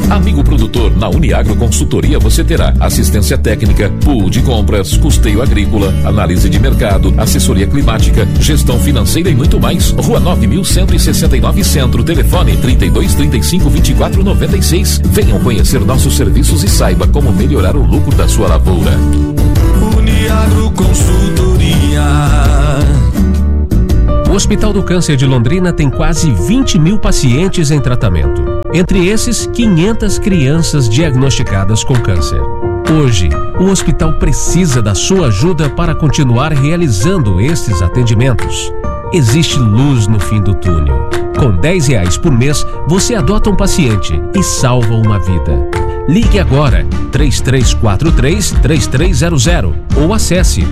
Amigo produtor, na Uniagro Consultoria você terá assistência técnica, pool de compras, custeio agrícola, análise de mercado, assessoria climática, gestão financeira e muito mais. Rua 9.169 Centro, telefone 3235-2496. Venham conhecer nossos serviços e saiba como melhorar o lucro da sua lavoura. Uniagro Consultoria. O Hospital do Câncer de Londrina tem quase 20 mil pacientes em tratamento. Entre esses, 500 crianças diagnosticadas com câncer. Hoje, o hospital precisa da sua ajuda para continuar realizando esses atendimentos. Existe luz no fim do túnel. Com R$10 por mês, você adota um paciente e salva uma vida. Ligue agora 3343-3300 ou acesse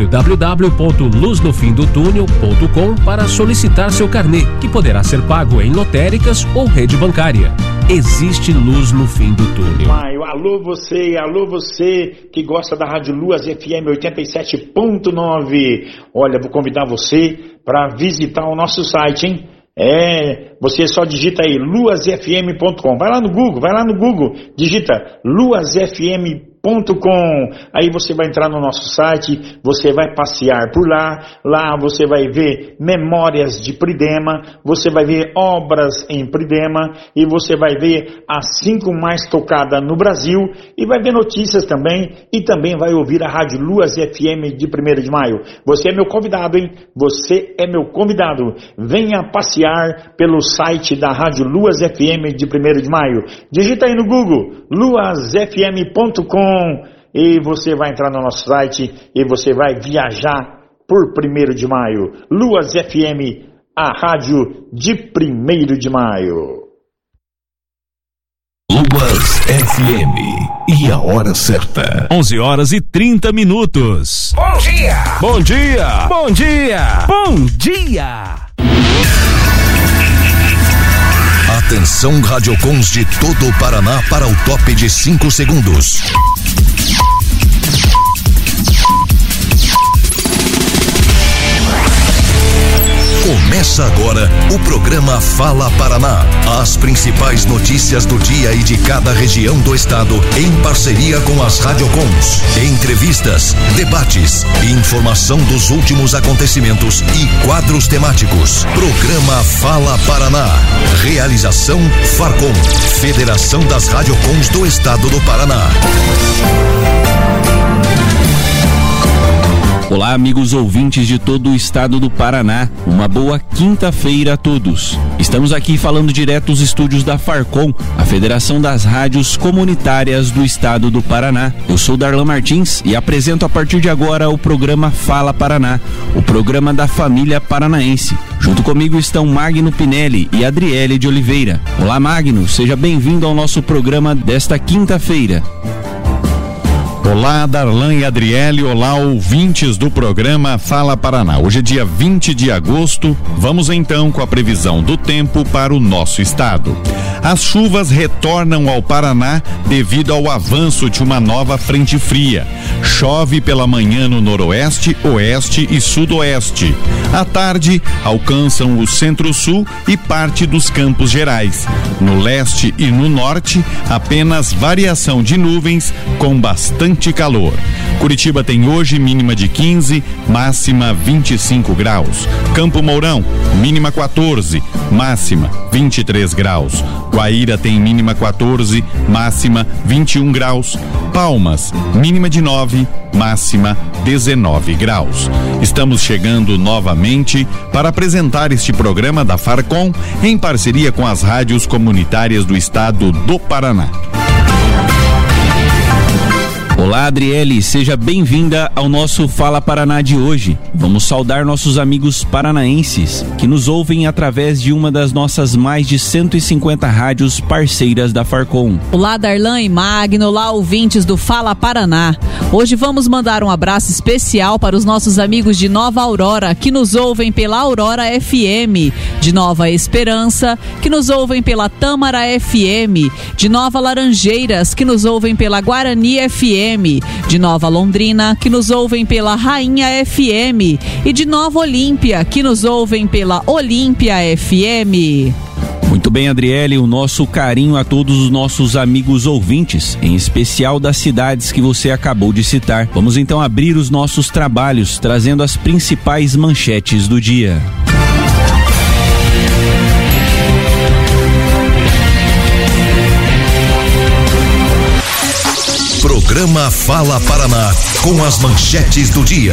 www.luznofimdotunel.com para solicitar seu carnê, que poderá ser pago em lotéricas ou rede bancária. Existe luz no fim do túnel. Alô você que gosta da Rádio Luas FM 87.9. Olha, vou convidar você para visitar o nosso site, hein? Você só digita aí luasfm.com. Vai lá no Google, digita luasfm.com. Aí você vai entrar no nosso site, você vai passear por lá você vai ver memórias de Pridema, você vai ver obras em Pridema e você vai ver as 5 mais tocadas no Brasil e vai ver notícias também e também vai ouvir a Rádio Luas FM de 1º de maio. Você é meu convidado, hein? Você é meu convidado. Venha passear pelo site da Rádio Luas FM de 1º de maio. Digita aí no Google, luasfm.com. E você vai entrar no nosso site e você vai viajar por 1º de maio. Luas FM, a rádio de 1º de maio. Luas FM e a hora certa. 11h30. Bom dia! Bom dia! Bom dia! Bom dia! Atenção, radiocons de todo o Paraná para o top de 5 segundos. Começa agora o programa Fala Paraná. As principais notícias do dia e de cada região do estado, em parceria com as radiocons. Entrevistas, debates, informação dos últimos acontecimentos e quadros temáticos. Programa Fala Paraná. Realização Farcom, Federação das Radiocons do Estado do Paraná. Olá, amigos ouvintes de todo o estado do Paraná. Uma boa quinta-feira a todos. Estamos aqui falando direto dos estúdios da Farcom, a Federação das Rádios Comunitárias do estado do Paraná. Eu sou Darlan Martins e apresento a partir de agora o programa Fala Paraná, o programa da família paranaense. Junto comigo estão Magno Pinelli e Adriele de Oliveira. Olá, Magno, seja bem-vindo ao nosso programa desta quinta-feira. Olá, Darlan e Adriele, olá, ouvintes do programa Fala Paraná. Hoje é dia 20 de agosto, vamos então com a previsão do tempo para o nosso estado. As chuvas retornam ao Paraná devido ao avanço de uma nova frente fria. Chove pela manhã no noroeste, oeste e sudoeste. À tarde, alcançam o centro-sul e parte dos Campos Gerais. No leste e no norte, apenas variação de nuvens com bastante calor. Curitiba tem hoje mínima de 15, máxima 25 graus. Campo Mourão, mínima 14, máxima 23 graus. Guaíra tem mínima 14, máxima 21 graus. Palmas, mínima de 9, máxima 19 graus. Estamos chegando novamente para apresentar este programa da Farcom em parceria com as rádios comunitárias do estado do Paraná. Olá, Adriele, seja bem-vinda ao nosso Fala Paraná de hoje. Vamos saudar nossos amigos paranaenses que nos ouvem através de uma das nossas mais de 150 rádios parceiras da Farcom. Olá, Darlan e Magno, olá, ouvintes do Fala Paraná. Hoje vamos mandar um abraço especial para os nossos amigos de Nova Aurora, que nos ouvem pela Aurora FM, de Nova Esperança, que nos ouvem pela Tâmara FM, de Nova Laranjeiras, que nos ouvem pela Guarani FM, de Nova Londrina, que nos ouvem pela Rainha FM, e de Nova Olímpia, que nos ouvem pela Olímpia FM. Muito bem, Adriele, o nosso carinho a todos os nossos amigos ouvintes, em especial das cidades que você acabou de citar. Vamos então abrir os nossos trabalhos, trazendo as principais manchetes do dia. Programa Fala Paraná, com as manchetes do dia.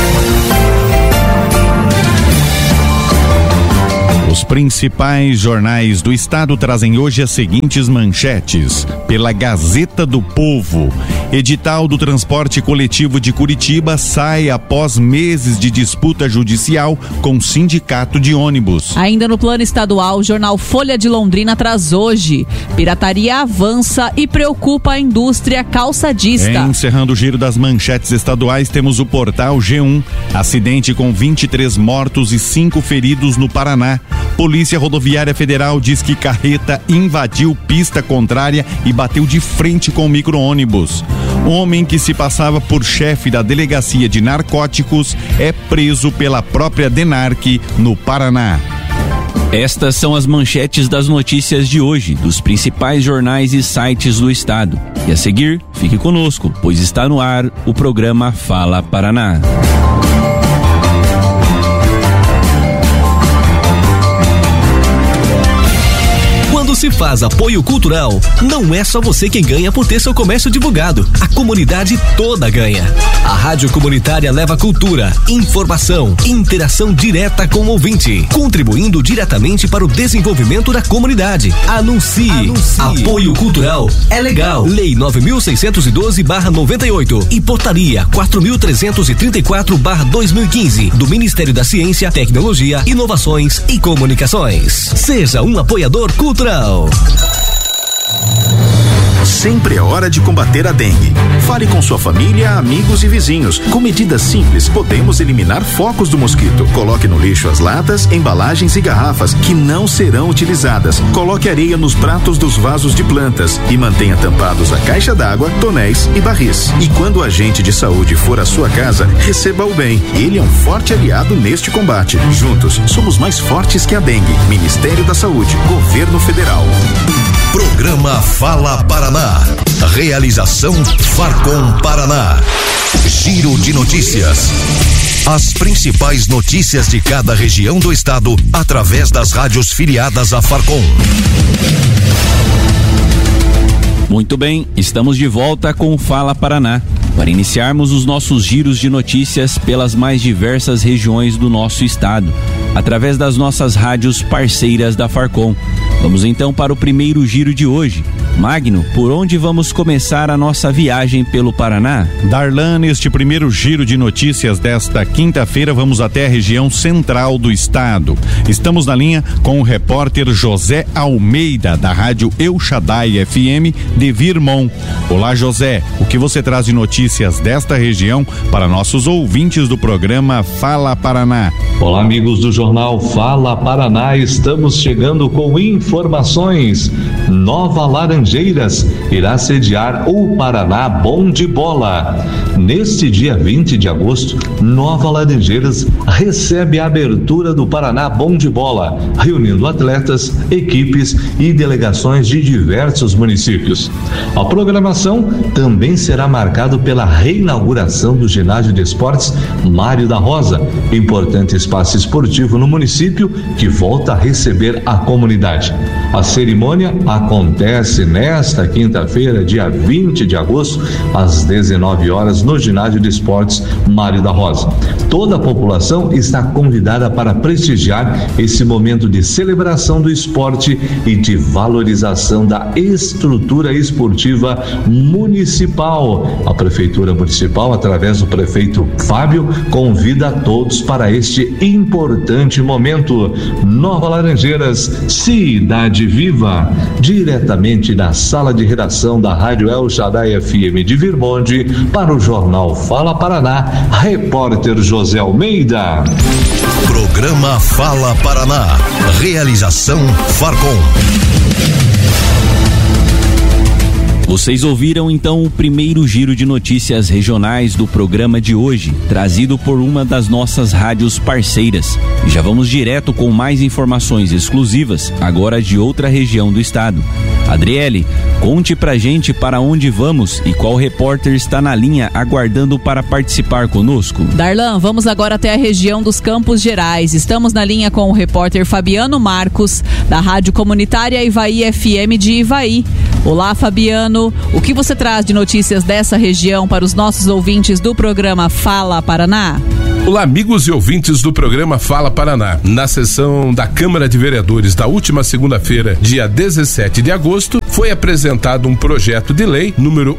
Os principais jornais do estado trazem hoje as seguintes manchetes. Pela Gazeta do Povo, edital do transporte coletivo de Curitiba sai após meses de disputa judicial com sindicato de ônibus. Ainda no plano estadual, o jornal Folha de Londrina traz hoje: pirataria avança e preocupa a indústria calçadista. Encerrando o giro das manchetes estaduais, temos o portal G1. Acidente com 23 mortos e 5 feridos no Paraná. Polícia Rodoviária Federal diz que carreta invadiu pista contrária e bateu de frente com o micro-ônibus. Homem que se passava por chefe da delegacia de narcóticos é preso pela própria DENARC no Paraná. Estas são as manchetes das notícias de hoje, dos principais jornais e sites do estado. E a seguir, fique conosco, pois está no ar o programa Fala Paraná. Quando se faz apoio cultural, não é só você quem ganha por ter seu comércio divulgado. A comunidade toda ganha. A Rádio Comunitária leva cultura, informação, interação direta com o ouvinte, contribuindo diretamente para o desenvolvimento da comunidade. Anuncie. Apoio cultural é legal. Lei 9.612/98 e Portaria 4.334/2015 do Ministério da Ciência, Tecnologia, Inovações e Comunicações. Seja um apoiador cultural. Sempre é hora de combater a dengue. Fale com sua família, amigos e vizinhos. Com medidas simples, podemos eliminar focos do mosquito. Coloque no lixo as latas, embalagens e garrafas que não serão utilizadas. Coloque areia nos pratos dos vasos de plantas e mantenha tampados a caixa d'água, tonéis e barris. E quando o agente de saúde for à sua casa, receba-o bem. Ele é um forte aliado neste combate. Juntos, somos mais fortes que a dengue. Ministério da Saúde, Governo Federal. Programa Fala Paraná. Realização Farcom Paraná. Giro de notícias. As principais notícias de cada região do estado através das rádios filiadas à Farcom. Muito bem, estamos de volta com o Fala Paraná, para iniciarmos os nossos giros de notícias pelas mais diversas regiões do nosso estado, através das nossas rádios parceiras da Farcom. Vamos então para o primeiro giro de hoje. Magno, por onde vamos começar a nossa viagem pelo Paraná? Darlan, neste primeiro giro de notícias desta quinta-feira, vamos até a região central do estado. Estamos na linha com o repórter José Almeida, da rádio El Shaddai FM de Virmont. Olá, José, o que você traz de notícias desta região para nossos ouvintes do programa Fala Paraná? Olá, amigos do jornal Fala Paraná, estamos chegando com informações. Nova Laranjeiras irá sediar o Paraná Bom de Bola. Neste dia 20 de agosto, Nova Laranjeiras recebe a abertura do Paraná Bom de Bola, reunindo atletas, equipes e delegações de diversos municípios. A programação também será marcada pela reinauguração do ginásio de esportes Mário da Rosa, importante espaço esportivo no município que volta a receber a comunidade. A cerimônia acontece nesta quinta-feira, dia 20 de agosto, às 19 horas, no ginásio de esportes Mário da Rosa. Toda a população está convidada para prestigiar esse momento de celebração do esporte e de valorização da estrutura esportiva municipal. A Prefeitura Municipal, através do prefeito Fábio, convida a todos para este importante momento. Nova Laranjeiras, Cidade Viva, diretamente da sala de redação da Rádio El Shaddai FM de Virmonte, para o jornal Fala Paraná, repórter José Almeida. Programa Fala Paraná. Realização Farcom. Vocês ouviram então o primeiro giro de notícias regionais do programa de hoje, trazido por uma das nossas rádios parceiras. E já vamos direto com mais informações exclusivas, agora de outra região do estado. Adriele, conte pra gente para onde vamos e qual repórter está na linha aguardando para participar conosco. Darlan, vamos agora até a região dos Campos Gerais. Estamos na linha com o repórter Fabiano Marcos, da Rádio Comunitária Ivaí FM de Ivaí. Olá, Fabiano. O que você traz de notícias dessa região para os nossos ouvintes do programa Fala Paraná? Olá, amigos e ouvintes do programa Fala Paraná. Na sessão da Câmara de Vereadores da última segunda-feira, dia 17 de agosto, foi apresentado um projeto de lei número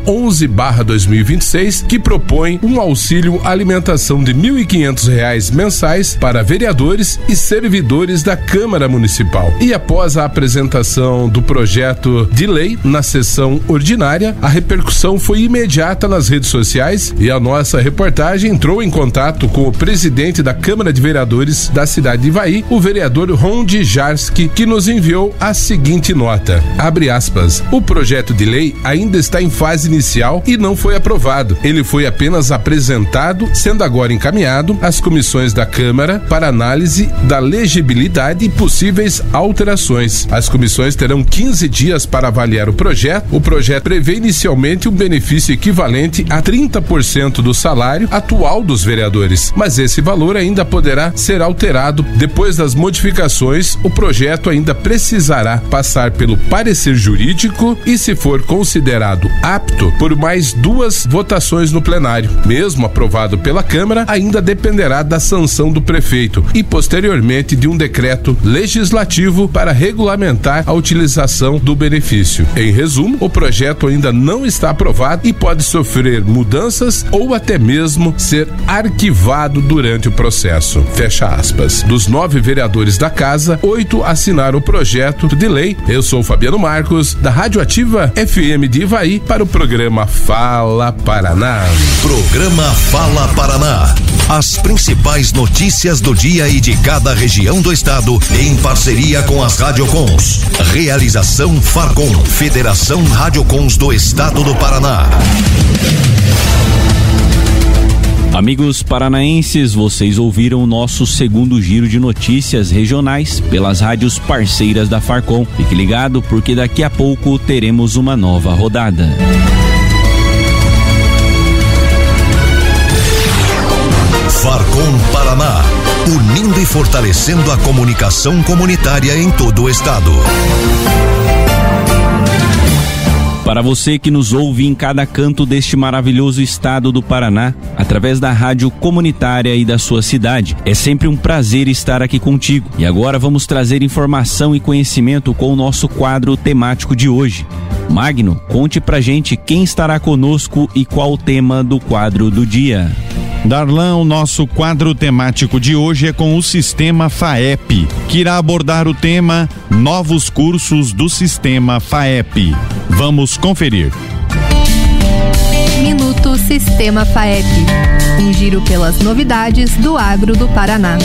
11/2026 que propõe um auxílio alimentação de R$ 1.500 mensais para vereadores e servidores da Câmara Municipal. E após a apresentação do projeto de lei na sessão ordinária, a repercussão foi imediata nas redes sociais e a nossa reportagem entrou em contato com o presidente da Câmara de Vereadores da cidade de Ivaí, o vereador Rondi Jarski, que nos enviou a seguinte nota, abre aspas, o projeto de lei ainda está em fase inicial e não foi aprovado. Ele foi apenas apresentado, sendo agora encaminhado às comissões da Câmara para análise da legibilidade e possíveis alterações. As comissões terão 15 dias para avaliar o projeto. O projeto prevê inicialmente um benefício equivalente a 30% do salário atual dos vereadores, mas esse valor ainda poderá ser alterado depois das modificações. O projeto ainda precisará passar pelo parecer jurídico e, se for considerado apto, por mais 2 votações no plenário. Mesmo aprovado pela Câmara, ainda dependerá da sanção do prefeito e, posteriormente, de um decreto legislativo para regulamentar a utilização do benefício. Em resumo, o projeto ainda não está aprovado e pode sofrer mudanças ou até mesmo ser arquivado durante o processo. Fecha aspas. Dos 9 vereadores da casa, 8 assinaram o projeto de lei. Eu sou Fabiano Marcos, da Rádio Ativa FM de Ivaí, para o programa Fala Paraná. Programa Fala Paraná. As principais notícias do dia e de cada região do estado, em parceria com as Radiocons. Realização Farcom, Federação Radiocons do Estado do Paraná. Amigos paranaenses, vocês ouviram o nosso segundo giro de notícias regionais pelas rádios parceiras da Farcom. Fique ligado, porque daqui a pouco teremos uma nova rodada. Farcom Paraná, unindo e fortalecendo a comunicação comunitária em todo o estado. Para você que nos ouve em cada canto deste maravilhoso estado do Paraná, através da rádio comunitária e da sua cidade, é sempre um prazer estar aqui contigo. E agora vamos trazer informação e conhecimento com o nosso quadro temático de hoje. Magno, conte pra gente quem estará conosco e qual o tema do quadro do dia. Darlan, o nosso quadro temático de hoje é com o Sistema FAEP, que irá abordar o tema Novos Cursos do Sistema FAEP. Vamos conferir. Minuto Sistema FAEP. Um giro pelas novidades do agro do Paraná.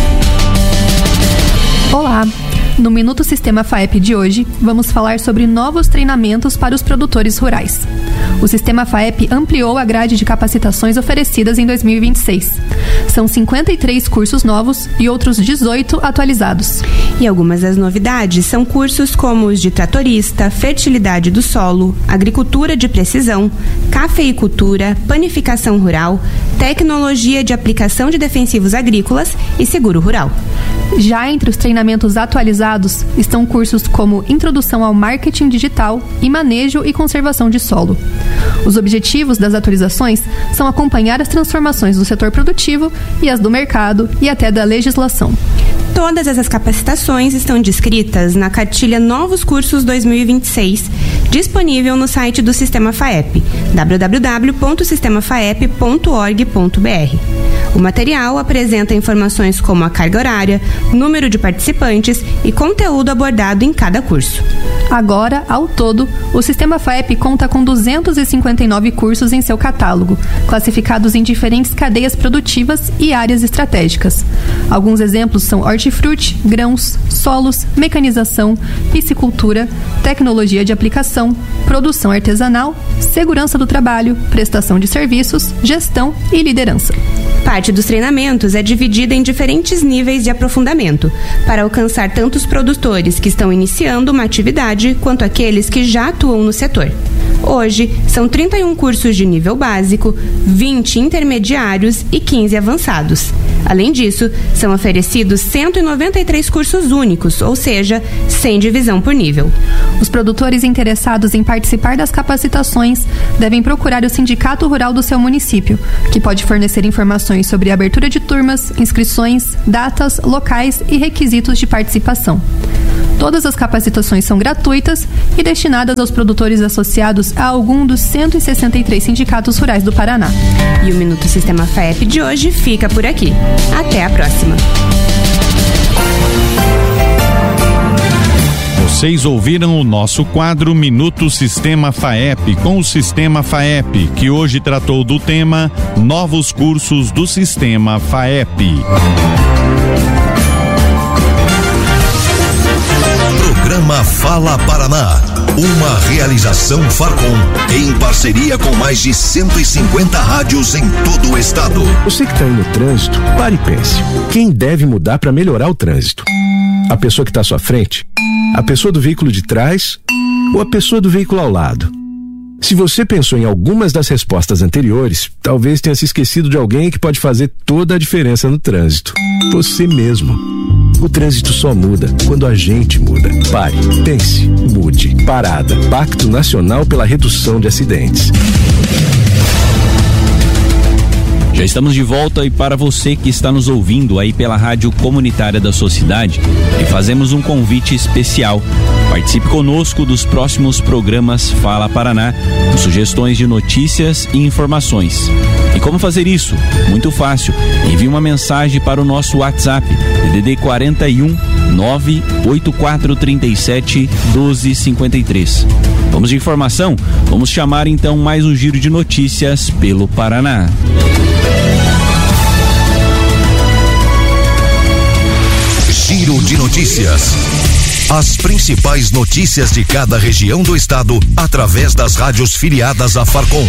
Olá! No Minuto Sistema FAEP de hoje, vamos falar sobre novos treinamentos para os produtores rurais. O Sistema FAEP ampliou a grade de capacitações oferecidas em 2026. São 53 cursos novos e outros 18 atualizados. E algumas das novidades são cursos como os de tratorista, fertilidade do solo, agricultura de precisão, cafeicultura, panificação rural, tecnologia de aplicação de defensivos agrícolas e seguro rural. Já entre os treinamentos atualizados estão cursos como Introdução ao Marketing Digital e Manejo e Conservação de Solo. Os objetivos das atualizações são acompanhar as transformações do setor produtivo e as do mercado e até da legislação. Todas essas capacitações estão descritas na cartilha Novos Cursos 2026, disponível no site do Sistema FAEP, www.sistemafaep.org.br. O material apresenta informações como a carga horária, número de participantes e conteúdo abordado em cada curso. Agora, ao todo, o Sistema FAEP conta com 259 cursos em seu catálogo, classificados em diferentes cadeias produtivas e áreas estratégicas. Alguns exemplos são hortifruti, grãos, solos, mecanização, piscicultura, tecnologia de aplicação, produção artesanal, segurança do trabalho, prestação de serviços, gestão e liderança. Parte dos treinamentos é dividida em diferentes níveis de aprofundamento, para alcançar tanto os produtores que estão iniciando uma atividade, quanto aqueles que já atuam no setor. Hoje, são 31 cursos de nível básico, 20 intermediários e 15 avançados. Além disso, são oferecidos 193 cursos únicos, ou seja, sem divisão por nível. Os produtores interessados em participar das capacitações devem procurar o Sindicato Rural do seu município, que pode fornecer informações sobre a abertura de turmas, inscrições, datas, locais e requisitos de participação. Todas as capacitações são gratuitas e destinadas aos produtores associados a algum dos 163 sindicatos rurais do Paraná. E o Minuto Sistema FAEP de hoje fica por aqui. Até a próxima. Vocês ouviram o nosso quadro Minuto Sistema FAEP com o Sistema FAEP, que hoje tratou do tema Novos Cursos do Sistema FAEP. Programa Fala Paraná, uma realização Farcom, em parceria com mais de 150 rádios em todo o estado. Você que está aí no trânsito, pare e pense. Quem deve mudar para melhorar o trânsito? A pessoa que está à sua frente? A pessoa do veículo de trás? Ou a pessoa do veículo ao lado? Se você pensou em algumas das respostas anteriores, talvez tenha se esquecido de alguém que pode fazer toda a diferença no trânsito. Você mesmo. O trânsito só muda quando a gente muda. Pare, pense, mude. Parada. Pacto Nacional pela Redução de Acidentes. Já estamos de volta e para você que está nos ouvindo aí pela Rádio Comunitária da sua cidade, e fazemos um convite especial. Participe conosco dos próximos programas Fala Paraná, com sugestões de notícias e informações. E como fazer isso? Muito fácil. Envie uma mensagem para o nosso WhatsApp, DDD 41 98437 1253. Vamos de informação? Vamos chamar então mais um giro de notícias pelo Paraná. Giro de notícias. As principais notícias de cada região do estado através das rádios filiadas à Farcom.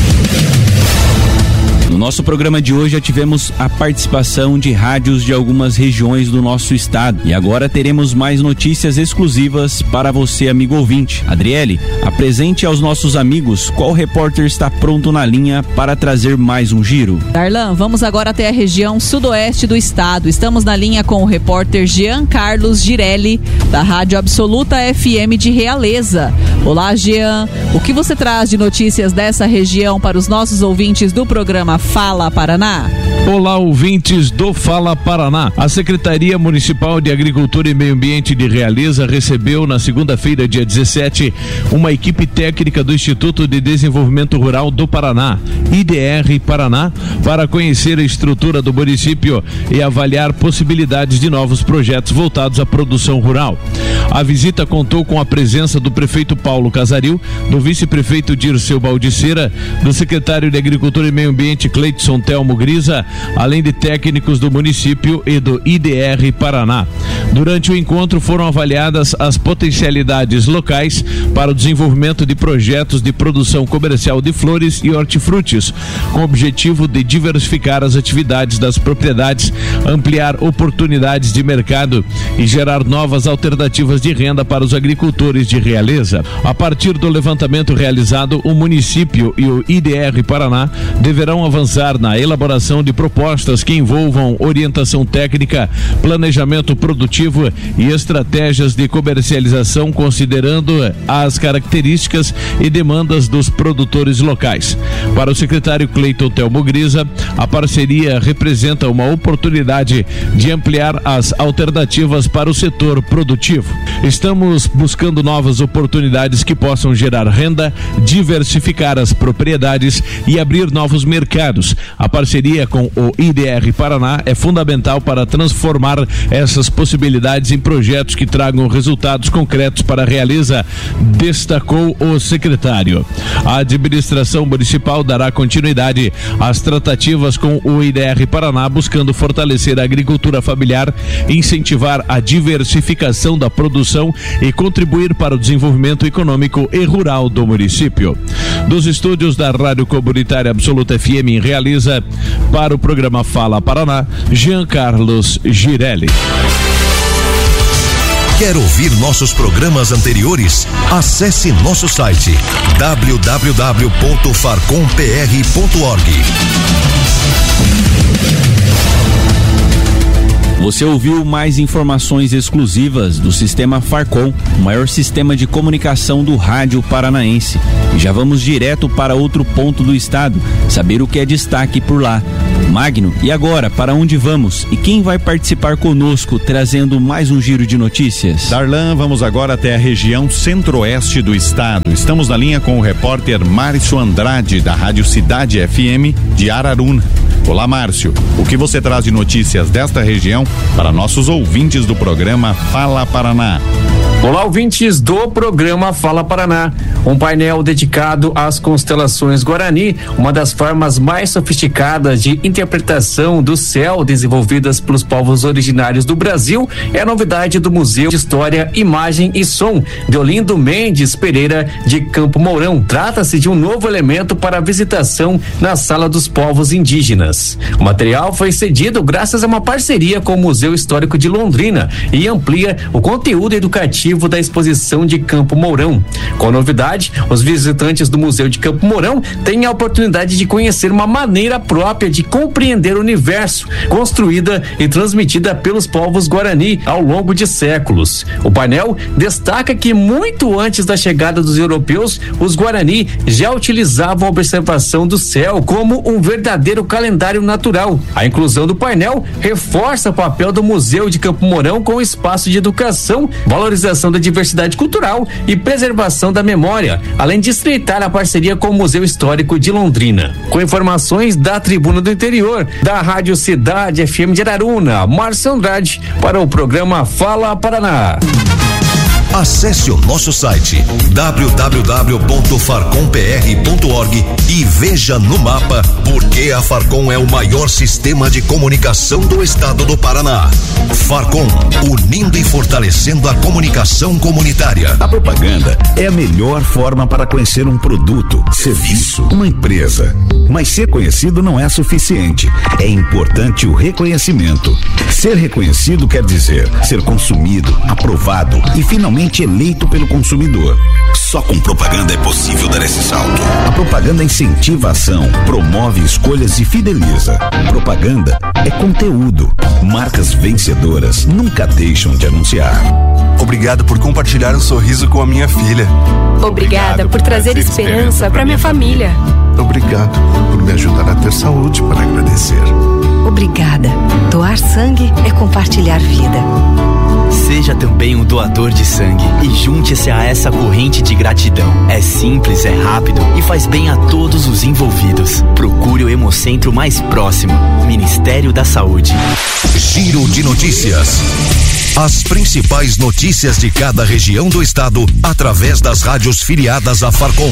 No nosso programa de hoje já tivemos a participação de rádios de algumas regiões do nosso estado. E agora teremos mais notícias exclusivas para você, amigo ouvinte. Adriele, apresente aos nossos amigos qual repórter está pronto na linha para trazer mais um giro. Darlan, vamos agora até a região sudoeste do estado. Estamos na linha com o repórter Jean Carlos Girelli, da Rádio Absoluta FM de Realeza. Olá, Jean. O que você traz de notícias dessa região para os nossos ouvintes do programa Fala Paraná? Olá, ouvintes do Fala Paraná. A Secretaria Municipal de Agricultura e Meio Ambiente de Realeza recebeu na segunda-feira, dia 17, uma equipe técnica do Instituto de Desenvolvimento Rural do Paraná, IDR Paraná, para conhecer a estrutura do município e avaliar possibilidades de novos projetos voltados à produção rural. A visita contou com a presença do prefeito Paulo Casaril, do vice-prefeito Dirceu Baldiceira, do secretário de Agricultura e Meio Ambiente Cleidson Telmo Grisa, além de técnicos do município e do IDR Paraná. Durante o encontro foram avaliadas as potencialidades locais para o desenvolvimento de projetos de produção comercial de flores e hortifrutis, com o objetivo de diversificar as atividades das propriedades, ampliar oportunidades de mercado e gerar novas alternativas de renda para os agricultores de Realeza. A partir do levantamento realizado, o município e o IDR Paraná deverão avançar na elaboração de propostas que envolvam orientação técnica, planejamento produtivo e estratégias de comercialização, considerando as características e demandas dos produtores locais. Para o secretário Cleidson Telmo Grisa, a parceria representa uma oportunidade de ampliar as alternativas para o setor produtivo. Estamos buscando novas oportunidades que possam gerar renda, diversificar as propriedades e abrir novos mercados. A parceria com com o IDR Paraná é fundamental para transformar essas possibilidades em projetos que tragam resultados concretos para a Realiza, destacou o secretário. A administração municipal dará continuidade às tratativas com o IDR Paraná, buscando fortalecer a agricultura familiar, incentivar a diversificação da produção e contribuir para o desenvolvimento econômico e rural do município. Dos estúdios da Rádio Comunitária Absoluta FM em Realiza, para o programa Fala Paraná, Jean Carlos Girelli. Quer ouvir nossos programas anteriores? Acesse nosso site www.farcompr.org. Você ouviu mais informações exclusivas do Sistema Farcom, o maior sistema de comunicação do rádio paranaense. E já vamos direto para outro ponto do estado, saber o que é destaque por lá. Magno, e agora, para onde vamos? E quem vai participar conosco, trazendo mais um giro de notícias? Darlan, vamos agora até a região centro-oeste do estado. Estamos na linha com o repórter Márcio Andrade, da Rádio Cidade FM de Araruna. Olá, Márcio. O que você traz de notícias desta região para nossos ouvintes do programa Fala Paraná? Olá, ouvintes do programa Fala Paraná. Um painel dedicado às constelações Guarani, uma das formas mais sofisticadas de interpretação do céu desenvolvidas pelos povos originários do Brasil, é a novidade do Museu de História, Imagem e Som, de Olindo Mendes Pereira, de Campo Mourão. Trata-se de um novo elemento para visitação na Sala dos Povos Indígenas. O material foi cedido graças a uma parceria com o Museu Histórico de Londrina e amplia o conteúdo educativo da exposição de Campo Mourão. Com a novidade, os visitantes do Museu de Campo Mourão têm a oportunidade de conhecer uma maneira própria de compreender o universo, construída e transmitida pelos povos Guarani ao longo de séculos. O painel destaca que muito antes da chegada dos europeus, os Guarani já utilizavam a observação do céu como um verdadeiro calendário natural. A inclusão do painel reforça o papel do Museu de Campo Mourão com espaço de educação, valorização da diversidade cultural e preservação da memória, além de estreitar a parceria com o Museu Histórico de Londrina. Com informações da Tribuna do Interior, da Rádio Cidade FM de Araruna, Márcio Andrade, para o programa Fala Paraná. Acesse o nosso site www.farcompr.org e veja no mapa por que a Farcom é o maior sistema de comunicação do estado do Paraná. Farcom, unindo e fortalecendo a comunicação comunitária. A propaganda é a melhor forma para conhecer um produto, serviço, uma empresa. Mas ser conhecido não é suficiente. É importante o reconhecimento. Ser reconhecido quer dizer ser consumido, aprovado e finalmente eleito pelo consumidor. Só com propaganda é possível dar esse salto. A propaganda incentiva a ação, promove escolhas e fideliza. Propaganda é conteúdo. Marcas vencedoras nunca deixam de anunciar. Obrigado por compartilhar um sorriso com a minha filha. Obrigada por trazer esperança para minha família. Obrigado por me ajudar a ter saúde para agradecer. Obrigada. Doar sangue é compartilhar vida. Seja também um doador de sangue e junte-se a essa corrente de gratidão. É simples, é rápido e faz bem a todos os envolvidos. Procure o Hemocentro mais próximo. Ministério da Saúde. Giro de notícias. As principais notícias de cada região do estado através das rádios filiadas à Farcom.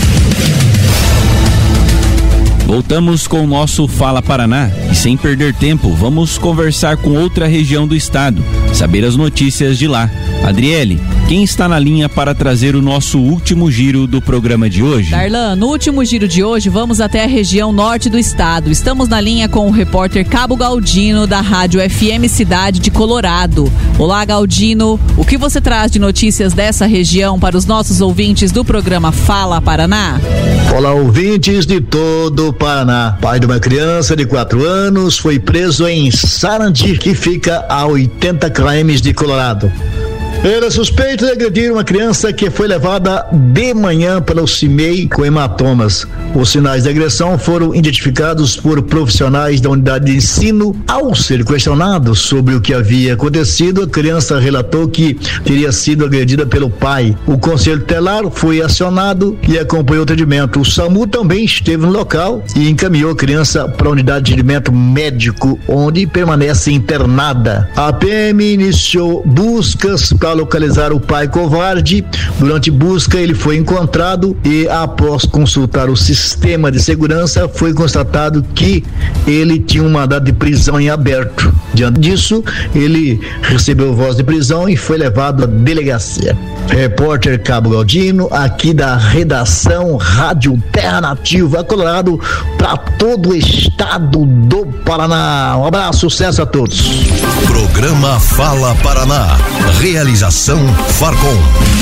Voltamos com o nosso Fala Paraná e, sem perder tempo, vamos conversar com outra região do estado, saber as notícias de lá. Adriele, quem está na linha para trazer o nosso último giro do programa de hoje? Darlan, no último giro de hoje vamos até a região norte do estado. Estamos na linha com o repórter Cabo Galdino da Rádio FM Cidade de Colorado. Olá, Galdino, o que você traz de notícias dessa região para os nossos ouvintes do programa Fala Paraná? Olá, ouvintes de todo o Paraná. Pai de uma criança de 4 anos foi preso em Sarandi, que fica a 80 km de Colorado. Era suspeito de agredir uma criança que foi levada de manhã para o CIMEI com hematomas. Os sinais de agressão foram identificados por profissionais da unidade de ensino. Ao ser questionado sobre o que havia acontecido, a criança relatou que teria sido agredida pelo pai. O conselho tutelar foi acionado e acompanhou o atendimento. O SAMU também esteve no local e encaminhou a criança para a unidade de atendimento médico, onde permanece internada. A PM iniciou buscas para localizar o pai covarde. Durante busca, ele foi encontrado e, após consultar o sistema de segurança, foi constatado que ele tinha um mandado de prisão em aberto. Diante disso, ele recebeu voz de prisão e foi levado à delegacia. Repórter Cabo Galdino, aqui da redação Rádio Terra Nativa, Colorado, para todo o estado do Paraná. Um abraço, sucesso a todos. Programa Fala Paraná. Realização Farcom.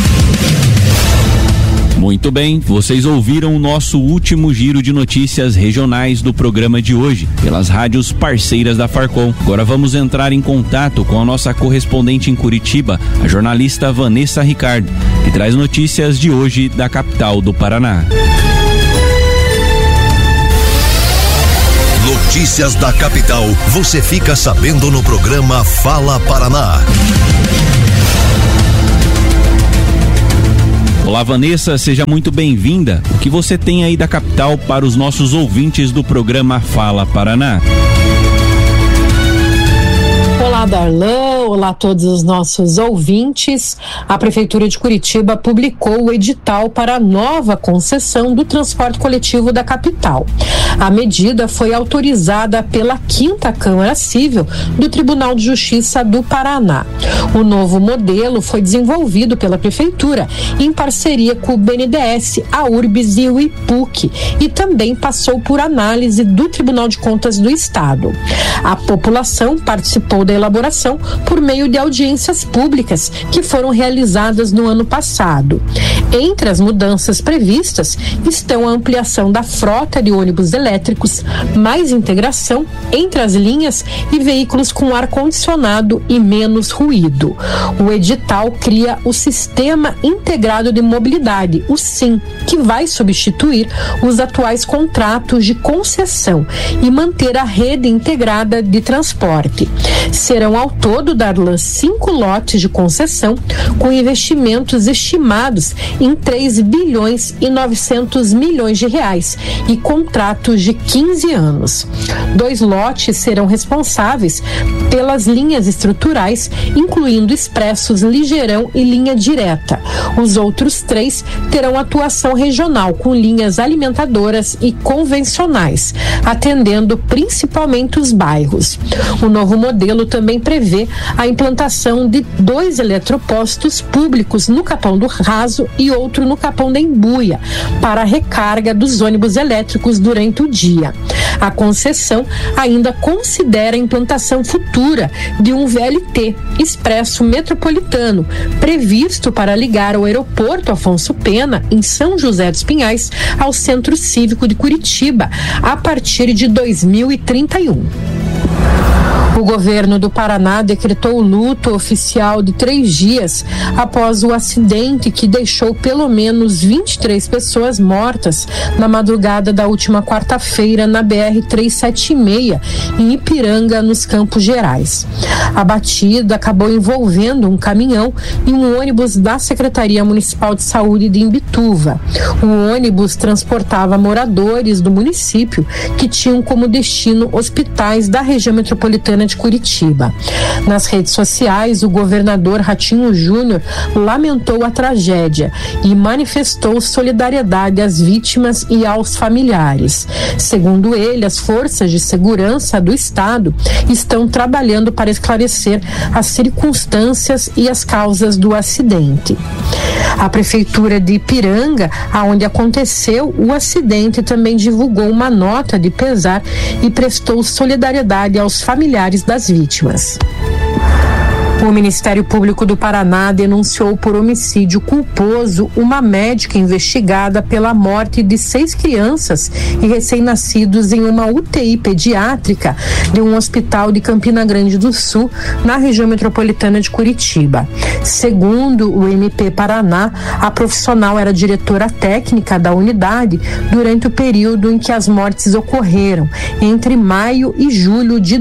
Muito bem, vocês ouviram o nosso último giro de notícias regionais do programa de hoje, pelas rádios parceiras da Farcom. Agora vamos entrar em contato com a nossa correspondente em Curitiba, a jornalista Vanessa Ricardo, que traz notícias de hoje da capital do Paraná. Notícias da capital, você fica sabendo no programa Fala Paraná. Olá, Vanessa, seja muito bem-vinda. O que você tem aí da capital para os nossos ouvintes do programa Fala Paraná? Olá, Darlan. Olá a todos os nossos ouvintes. A Prefeitura de Curitiba publicou o edital para a nova concessão do transporte coletivo da capital. A medida foi autorizada pela 5ª Câmara Civil do Tribunal de Justiça do Paraná. O novo modelo foi desenvolvido pela Prefeitura em parceria com o BNDES, a URBS e o IPUC, e também passou por análise do Tribunal de Contas do Estado. A população participou da elaboração por meio de audiências públicas que foram realizadas no ano passado. Entre as mudanças previstas estão a ampliação da frota de ônibus elétricos, mais integração entre as linhas e veículos com ar-condicionado e menos ruído. O edital cria o Sistema Integrado de Mobilidade, o SIM, que vai substituir os atuais contratos de concessão e manter a rede integrada de transporte. Serão ao todo, Darlan, 5 lotes de concessão com investimentos estimados em 3 bilhões e 900 milhões de reais e contratos de 15 anos. 2 lotes serão responsáveis pelas linhas estruturais, incluindo expressos, ligeirão e linha direta. Os outros 3 terão atuação regional com linhas alimentadoras e convencionais, atendendo principalmente os bairros. O novo modelo também prevê a implantação de 2 eletropostos públicos no Capão do Raso e outro no Capão da Embuia, para a recarga dos ônibus elétricos durante o dia. A concessão ainda considera a implantação futura de um VLT, Expresso Metropolitano, previsto para ligar o aeroporto Afonso Pena, em São José dos Pinhais, ao Centro Cívico de Curitiba, a partir de 2031. O governo do Paraná decretou luto oficial de 3 dias após o acidente que deixou pelo menos 23 pessoas mortas na madrugada da última quarta-feira na BR-376, em Ipiranga, nos Campos Gerais. A batida acabou envolvendo um caminhão e um ônibus da Secretaria Municipal de Saúde de Imbituva. O ônibus transportava moradores do município que tinham como destino hospitais da região metropolitana de Curitiba. Nas redes sociais, o governador Ratinho Júnior lamentou a tragédia e manifestou solidariedade às vítimas e aos familiares. Segundo ele, as forças de segurança do estado estão trabalhando para esclarecer as circunstâncias e as causas do acidente. A Prefeitura de Ipiranga, aonde aconteceu o acidente, também divulgou uma nota de pesar e prestou solidariedade aos familiares das vítimas. O Ministério Público do Paraná denunciou por homicídio culposo uma médica investigada pela morte de 6 crianças e recém-nascidos em uma UTI pediátrica de um hospital de Campina Grande do Sul, na região metropolitana de Curitiba. Segundo o MP Paraná, a profissional era diretora técnica da unidade durante o período em que as mortes ocorreram, entre maio e julho de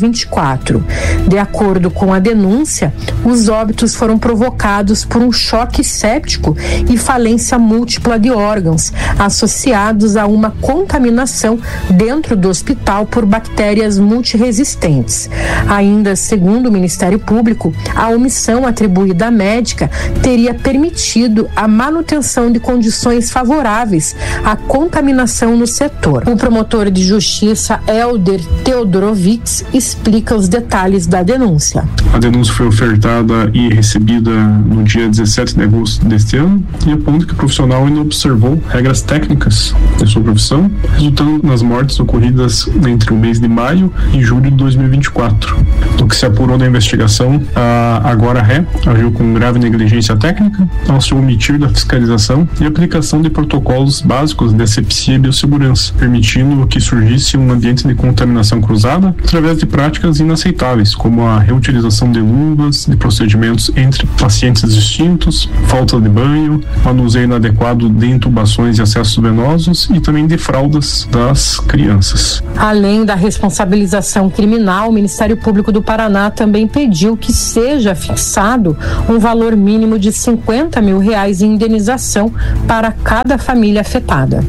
2024. De acordo com a denúncia, os óbitos foram provocados por um choque séptico e falência múltipla de órgãos, associados a uma contaminação dentro do hospital por bactérias multiresistentes. Ainda segundo o Ministério Público, a omissão atribuída à médica teria permitido a manutenção de condições favoráveis à contaminação no setor. O promotor de justiça Helder Teodorovics explica os detalhes da denúncia. A denúncia foi ofertada e recebida no dia 17 de agosto deste ano e aponta que o profissional ainda observou regras técnicas de sua profissão, resultando nas mortes ocorridas entre o mês de maio e julho de 2024. Do que se apurou da investigação, a Agora Ré agiu com grave negligência técnica ao se omitir da fiscalização e aplicação de protocolos básicos de asepsia e biossegurança, permitindo que surgisse um ambiente de contaminação cruzada através de práticas inaceitáveis, como a reutilização de luvas, de procedimentos entre pacientes distintos, falta de banho, manuseio inadequado de intubações e acessos venosos e também de fraldas das crianças. Além da responsabilização criminal, o Ministério Público do Paraná também pediu que seja fixado um valor mínimo de R$50 mil em indenização para cada família afetada.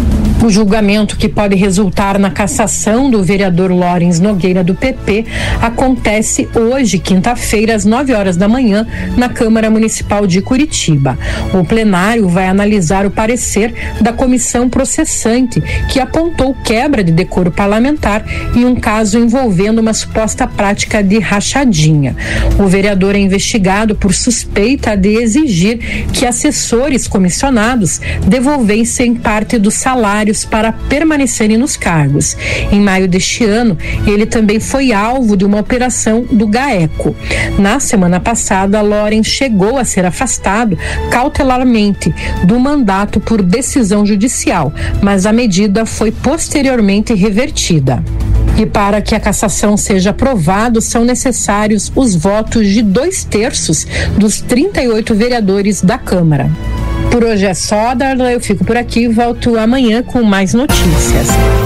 O julgamento, que pode resultar na cassação do vereador Lawrence Nogueira do PP, acontece hoje, quinta-feira, às 9 horas da manhã, na Câmara Municipal de Curitiba. O plenário vai analisar o parecer da comissão processante, que apontou quebra de decoro parlamentar em um caso envolvendo uma suposta prática de rachadinha. O vereador é investigado por suspeita de exigir que assessores comissionados devolvessem parte do salário para permanecerem nos cargos. Em maio deste ano, ele também foi alvo de uma operação do GAECO. Na semana passada, Lawrence chegou a ser afastado cautelarmente do mandato por decisão judicial, mas a medida foi posteriormente revertida. E para que a cassação seja aprovada, são necessários os votos de 2/3 dos 38 vereadores da Câmara. Por hoje é só, Darla, eu fico por aqui e volto amanhã com mais notícias.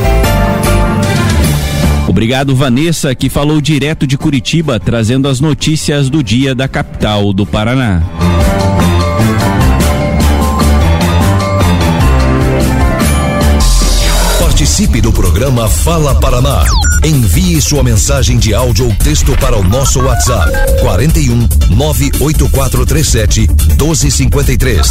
Obrigado, Vanessa, que falou direto de Curitiba, trazendo as notícias do dia da capital do Paraná. Participe do programa Fala Paraná. Envie sua mensagem de áudio ou texto para o nosso WhatsApp 41 98437 1253.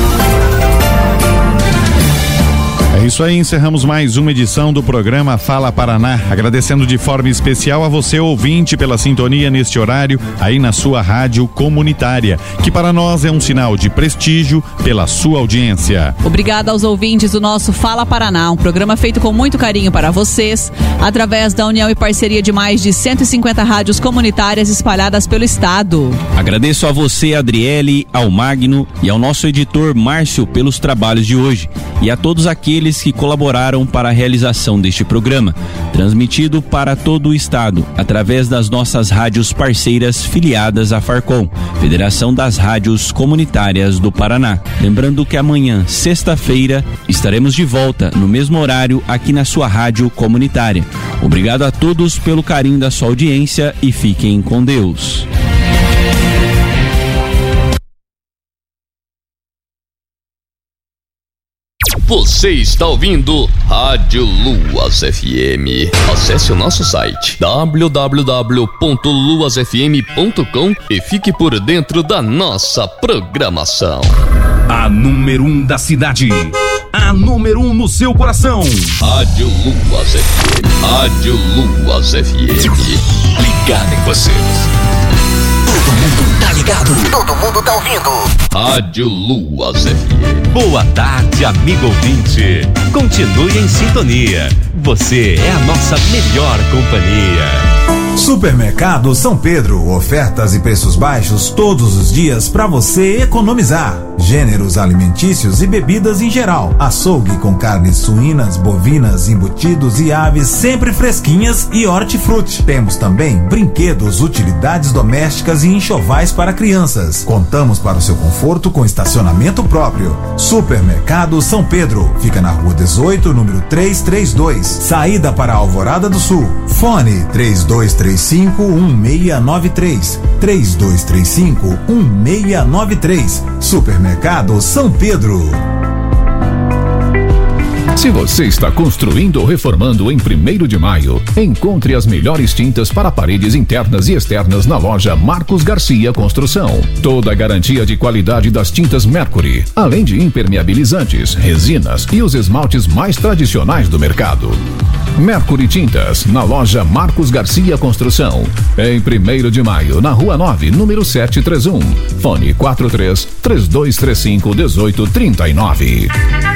É isso aí, encerramos mais uma edição do programa Fala Paraná, agradecendo de forma especial a você, ouvinte, pela sintonia neste horário aí na sua rádio comunitária, que para nós é um sinal de prestígio pela sua audiência. Obrigada aos ouvintes do nosso Fala Paraná, um programa feito com muito carinho para vocês, através da união e parceria de mais de 150 rádios comunitárias espalhadas pelo estado. Agradeço a você, Adriele, ao Magno e ao nosso editor Márcio pelos trabalhos de hoje, e a todos aqueles que colaboraram para a realização deste programa, transmitido para todo o estado, através das nossas rádios parceiras filiadas à Farcom, Federação das Rádios Comunitárias do Paraná. Lembrando que amanhã, sexta-feira, estaremos de volta no mesmo horário aqui na sua rádio comunitária. Obrigado a todos pelo carinho da sua audiência e fiquem com Deus. Você está ouvindo Rádio Luas FM. Acesse o nosso site www.luasfm.com e fique por dentro da nossa programação. A número 1 da cidade. A número 1 no seu coração. Rádio Luas FM. Rádio Luas FM. Ligado em você. Todo mundo tá ligado. Todo mundo tá ouvindo. Rádio Luas FM. Boa tarde, amigo ouvinte. Continue em sintonia. Você é a nossa melhor companhia. Supermercado São Pedro, ofertas e preços baixos todos os dias para você economizar. Gêneros alimentícios e bebidas em geral. Açougue com carnes suínas, bovinas, embutidos e aves sempre fresquinhas e hortifruti. Temos também brinquedos, utilidades domésticas e enxovais para crianças. Contamos para o seu conforto com estacionamento próprio. Supermercado São Pedro, fica na Rua 18, número 332, saída para a Alvorada do Sul. Fone 3235-1693, 3235-1693. Supermercado São Pedro. Se você está construindo ou reformando em 1º de Maio, encontre as melhores tintas para paredes internas e externas na loja Marcos Garcia Construção. Toda a garantia de qualidade das tintas Mercury, além de impermeabilizantes, resinas e os esmaltes mais tradicionais do mercado. Mercury Tintas, na loja Marcos Garcia Construção. Em 1º de Maio, na Rua 9, número 731. Fone 43-3235-1839.